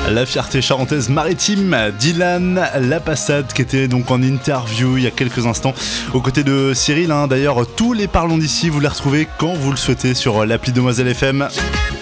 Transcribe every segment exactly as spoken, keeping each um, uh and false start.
La fierté charentaise maritime, Dylan Lapassade, qui était donc en interview il y a quelques instants aux côtés de Cyril. Hein. D'ailleurs, tous les Parlons d'ici, vous les retrouvez quand vous le souhaitez sur l'appli Demoiselle F M.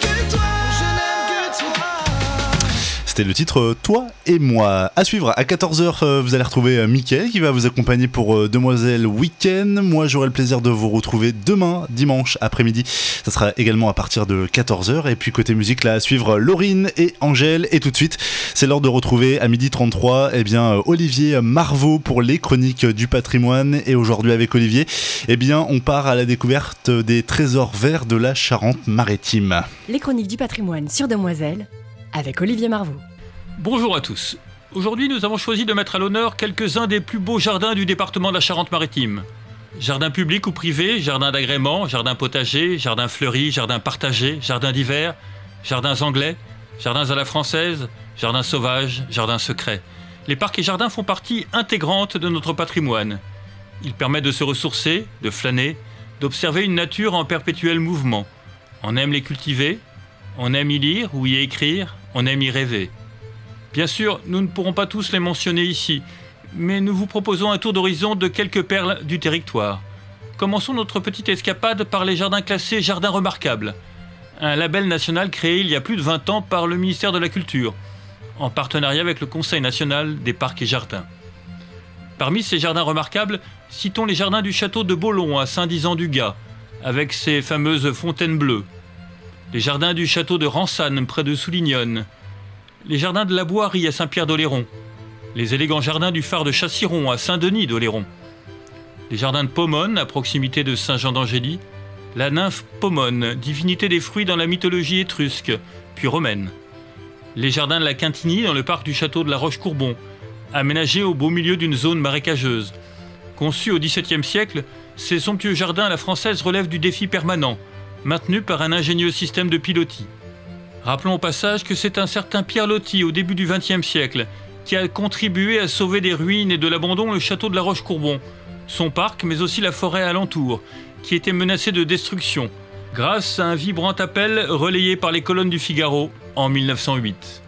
C'était le titre Toi et moi. À suivre, à quatorze heures, vous allez retrouver Mickaël qui va vous accompagner pour Demoiselle Week-end. Moi, j'aurai le plaisir de vous retrouver demain, dimanche après-midi. Ça sera également à partir de quatorze heures. Et puis côté musique, là, à suivre Laurine et Angèle. Et tout de suite, c'est l'heure de retrouver à midi trente-trois, eh bien, Olivier Marvaux pour les chroniques du patrimoine. Et aujourd'hui, avec Olivier, eh bien, on part à la découverte des trésors verts de la Charente-Maritime. Les chroniques du patrimoine sur Demoiselle, avec Olivier Marvaux. Bonjour à tous. Aujourd'hui, nous avons choisi de mettre à l'honneur quelques-uns des plus beaux jardins du département de la Charente-Maritime. Jardins publics ou privés, jardins d'agrément, jardins potagers, jardins fleuris, jardins partagés, jardins d'hiver, jardins anglais, jardins à la française, jardins sauvages, jardins secrets. Les parcs et jardins font partie intégrante de notre patrimoine. Ils permettent de se ressourcer, de flâner, d'observer une nature en perpétuel mouvement. On aime les cultiver, on aime y lire ou y écrire, on aime y rêver. Bien sûr, nous ne pourrons pas tous les mentionner ici, mais nous vous proposons un tour d'horizon de quelques perles du territoire. Commençons notre petite escapade par les jardins classés Jardins Remarquables, un label national créé il y a plus de vingt ans par le ministère de la Culture, en partenariat avec le Conseil national des parcs et jardins. Parmi ces jardins remarquables, citons les jardins du château de Beaulon à Saint-Dizan-du-Gard, avec ses fameuses fontaines bleues, les jardins du château de Ransanne près de Soulignonne, les jardins de la Boirie à Saint-Pierre-d'Oléron, les élégants jardins du phare de Chassiron à Saint-Denis-d'Oléron, les jardins de Pomone à proximité de Saint-Jean-d'Angély, la nymphe Pomone, divinité des fruits dans la mythologie étrusque, puis romaine, les jardins de la Quintigny dans le parc du château de la Roche-Courbon, aménagés au beau milieu d'une zone marécageuse. Conçus au dix-septième siècle, ces somptueux jardins à la française relèvent du défi permanent, maintenu par un ingénieux système de pilotis. Rappelons au passage que c'est un certain Pierre Loti, au début du vingtième siècle, qui a contribué à sauver des ruines et de l'abandon le château de la Roche-Courbon, son parc, mais aussi la forêt alentour, qui était menacée de destruction, grâce à un vibrant appel relayé par les colonnes du Figaro en mille neuf cent huit.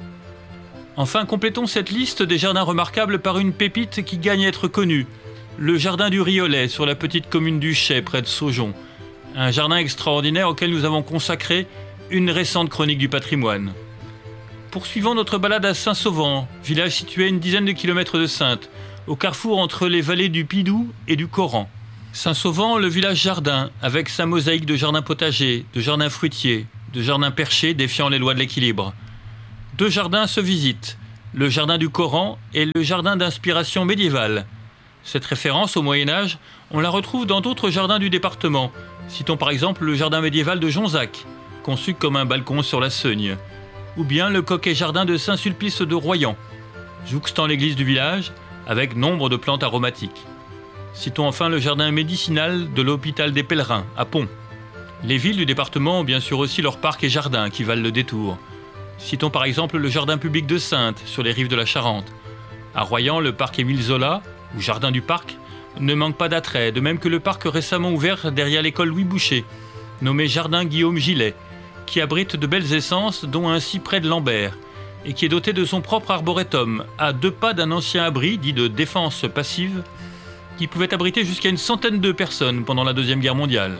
Enfin, complétons cette liste des jardins remarquables par une pépite qui gagne à être connue, le jardin du Riolet, sur la petite commune du Chay, près de Saujon. Un jardin extraordinaire auquel nous avons consacré une récente chronique du patrimoine. Poursuivons notre balade à Saint-Sauvent, village situé à une dizaine de kilomètres de Saintes, au carrefour entre les vallées du Pidou et du Coran. Saint-Sauvent, le village jardin, avec sa mosaïque de jardins potagers, de jardins fruitiers, de jardins perchés défiant les lois de l'équilibre. Deux jardins se visitent, le jardin du Coran et le jardin d'inspiration médiévale. Cette référence au Moyen-Âge, on la retrouve dans d'autres jardins du département. Citons par exemple le jardin médiéval de Jonzac, conçu comme un balcon sur la Seugne, ou bien le coquet jardin de Saint-Sulpice de Royan, jouxtant l'église du village, avec nombre de plantes aromatiques. Citons enfin le jardin médicinal de l'hôpital des Pèlerins, à Pont. Les villes du département ont bien sûr aussi leurs parcs et jardins qui valent le détour. Citons par exemple le jardin public de Saintes, sur les rives de la Charente. À Royan, le parc Émile Zola, ou jardin du parc, ne manque pas d'attrait, de même que le parc récemment ouvert derrière l'école Louis Boucher, nommé jardin Guillaume Gillet, qui abrite de belles essences, dont un cyprès de Lambert, et qui est doté de son propre arboretum, à deux pas d'un ancien abri dit de défense passive, qui pouvait abriter jusqu'à une centaine de personnes pendant la Deuxième Guerre mondiale.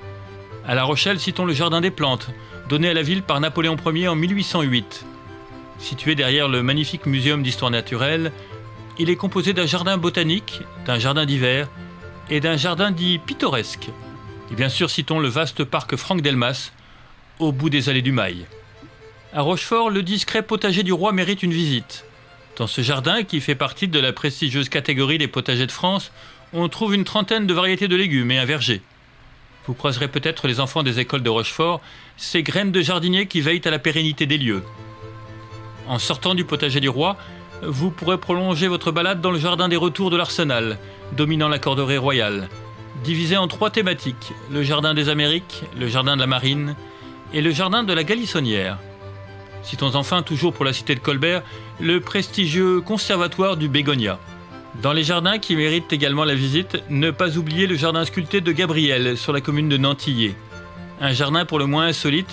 À La Rochelle, citons le Jardin des Plantes, donné à la ville par Napoléon Ier en mille huit cent huit. Situé derrière le magnifique muséum d'histoire naturelle, il est composé d'un jardin botanique, d'un jardin d'hiver et d'un jardin dit pittoresque. Et bien sûr, citons le vaste parc Franck Delmas, au bout des allées du Mail. À Rochefort, le discret potager du roi mérite une visite. Dans ce jardin, qui fait partie de la prestigieuse catégorie des potagers de France, on trouve une trentaine de variétés de légumes et un verger. Vous croiserez peut-être les enfants des écoles de Rochefort, ces graines de jardiniers qui veillent à la pérennité des lieux. En sortant du potager du roi, vous pourrez prolonger votre balade dans le jardin des retours de l'Arsenal, dominant la Corderaie royale, divisé en trois thématiques, le jardin des Amériques, le jardin de la Marine et le jardin de la Galissonnière. Citons enfin, toujours pour la cité de Colbert, le prestigieux conservatoire du Bégonia. Dans les jardins qui méritent également la visite, ne pas oublier le jardin sculpté de Gabriel sur la commune de Nantillé. Un jardin pour le moins insolite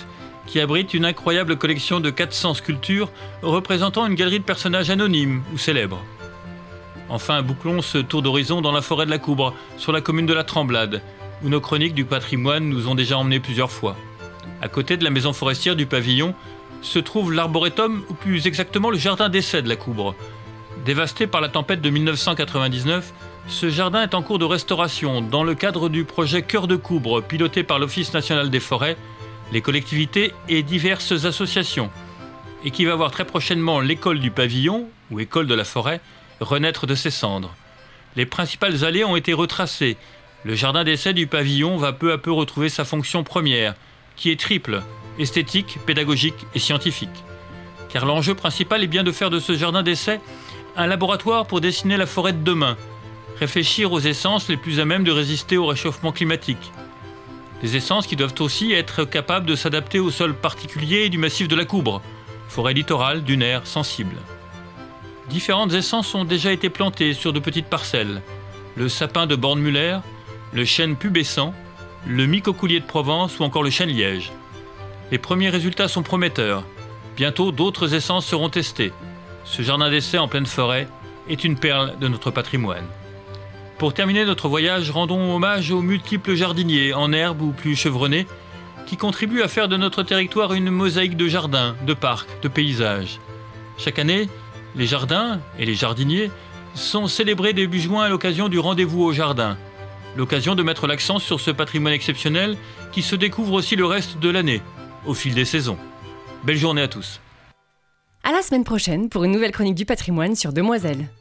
qui abrite une incroyable collection de quatre cents sculptures représentant une galerie de personnages anonymes ou célèbres. Enfin, bouclons ce tour d'horizon dans la forêt de la Coubre, sur la commune de la Tremblade, où nos chroniques du patrimoine nous ont déjà emmenés plusieurs fois. À côté de la maison forestière du Pavillon, se trouve l'arboretum, ou plus exactement le jardin d'essai de la Coubre. Dévasté par la tempête de mille neuf cent quatre-vingt-dix-neuf, ce jardin est en cours de restauration dans le cadre du projet Cœur de Coubre, piloté par l'Office national des forêts, les collectivités et diverses associations, et qui va voir très prochainement l'école du Pavillon, ou école de la forêt, renaître de ses cendres. Les principales allées ont été retracées. Le jardin d'essai du Pavillon va peu à peu retrouver sa fonction première, qui est triple, esthétique, pédagogique et scientifique. Car l'enjeu principal est bien de faire de ce jardin d'essai un laboratoire pour dessiner la forêt de demain, réfléchir aux essences les plus à même de résister au réchauffement climatique. Des essences qui doivent aussi être capables de s'adapter au sol particulier du massif de la Coubre, forêt littorale, dunaire, sensible. Différentes essences ont déjà été plantées sur de petites parcelles. Le sapin de Bornemüller, le chêne pubescent, le micocoulier de Provence ou encore le chêne liège. Les premiers résultats sont prometteurs. Bientôt, d'autres essences seront testées. Ce jardin d'essai en pleine forêt est une perle de notre patrimoine. Pour terminer notre voyage, rendons hommage aux multiples jardiniers, en herbe ou plus chevronnés, qui contribuent à faire de notre territoire une mosaïque de jardins, de parcs, de paysages. Chaque année, les jardins et les jardiniers sont célébrés début juin à l'occasion du rendez-vous au jardin. L'occasion de mettre l'accent sur ce patrimoine exceptionnel qui se découvre aussi le reste de l'année, au fil des saisons. Belle journée à tous. À la semaine prochaine pour une nouvelle chronique du patrimoine sur Demoiselle.